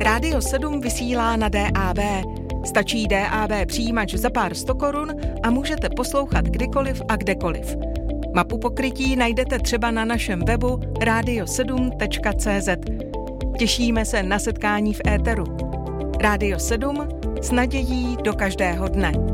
Rádio 7 vysílá na DAB. Stačí DAB přijímač za pár 100 korun a můžete poslouchat kdykoliv a kdekoliv. Mapu pokrytí najdete třeba na našem webu radio7.cz. Těšíme se na setkání v éteru. Rádio 7 s nadějí do každého dne.